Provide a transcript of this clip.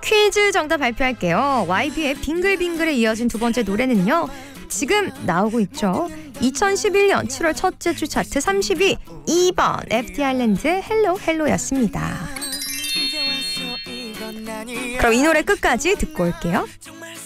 퀴즈 정답 발표할게요. YB의 빙글빙글에 이어진 두 번째 노래는요. 지금 나오고 있죠. 2011년 7월 첫째 주 차트 30위 2번 FT 아일랜드의 헬로 헬로였습니다. 그럼 이 노래 끝까지 듣고 올게요.